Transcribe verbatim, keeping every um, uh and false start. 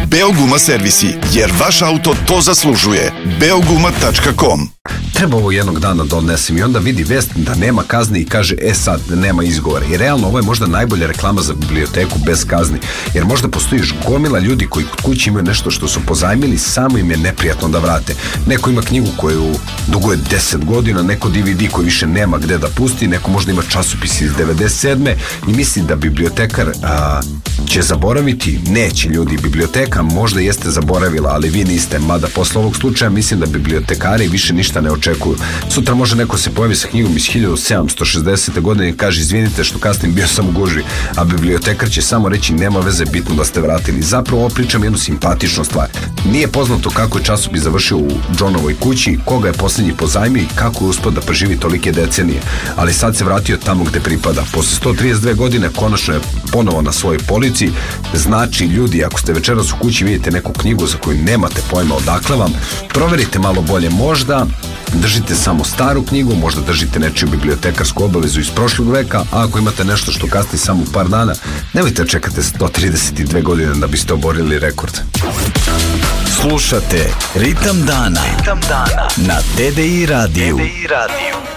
Beoguma servisi, jer vaš auto to zaslužuje. beoguma tačka com. Treba ovo jednog dana da odnesem i onda vidi vest da nema kazni i kaže, e sad, nema izgovora. I realno ovo je možda najbolja reklama za biblioteku bez kazni, jer možda postoji gomila ljudi koji kod kuće imaju nešto što su pozajmili, samo im je neprijatno da vrate. Neko ima knjigu koju duguje deset godina, neko D V D koji više nema gde da pusti, neko možda ima časopis iz devedeset sedme i misli da bibliotekar a, će zaboraviti. Neće, ljudi, biblioteka možda jeste zaboravila, ali vi niste, mada posle ovog slučaja mislim da bibliotekari više ništa ne očekuju. Sutra može neko se pojavi sa knjigom iz hiljadu sedamsto šezdesete godine i kaže, izvinite što kasnim, bio sam u gužvi, a bibliotekar će samo reći, nema veze, bitno da ste vratili. Zapravo ovo pričam jednu simpatičnu stvar. Nije poznato kako je časopis završio u Johnovoj kući, koga je posljednji pozajmio i kako je uspio da preživi tolike decenije, ali sad se vratio tamo gde pripada. Posle sto trideset dve godine konačno je ponovo na svojoj polici. Znači, ljudi, ako ste večeras u kući vidite neku knjigu za koju nemate pojma odakle vam, proverite malo bolje, možda držite samo staru knjigu, možda držite nečiju bibliotekarsku obavezu iz prošlog veka, a ako imate nešto što kasni samo par dana, nemojte čekate sto trideset dve godine da biste oborili rekord. Slušate Ritam dana, Ritam dana na T D I radiju.